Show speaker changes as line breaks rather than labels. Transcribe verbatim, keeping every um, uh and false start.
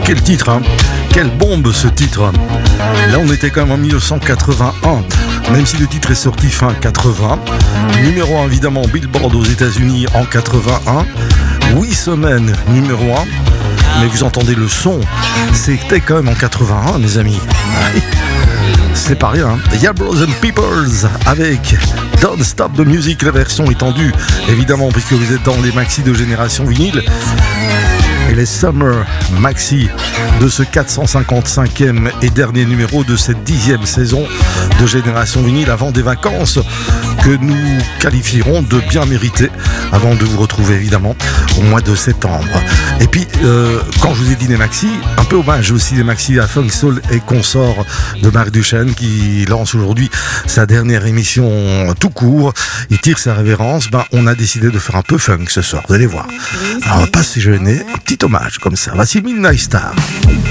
Quel titre, hein? Quelle bombe ce titre! Là, on était quand même en mille neuf cent quatre-vingt-un, même si le titre est sorti fin quatre-vingts. Numéro un, évidemment, Billboard aux États-Unis en quatre-vingt-un. huit semaines, numéro un. Mais vous entendez le son, c'était quand même en quatre-vingt-un, mes amis. C'est pas rien. Yabros and Peoples avec Don't Stop the Music, la version étendue, évidemment, puisque vous êtes dans les maxi de Génération Vinyle. Et les Summer Maxi de ce quatre cent cinquante-cinquième et dernier numéro de cette dixième saison de Génération Vinyle avant des vacances que nous qualifierons de bien méritées avant de vous retrouver évidemment au mois de septembre. Et puis euh, quand je vous ai dit les maxi, un peu hommage aussi les maxi à Funk Soul et Consort de Marc Duchesne qui lance aujourd'hui sa dernière émission tout court. Il tire sa révérence. Ben, on a décidé de faire un peu funk ce soir, vous allez voir. Alors pas se gêner, un petit hommage comme ça. Voici Midnight Star.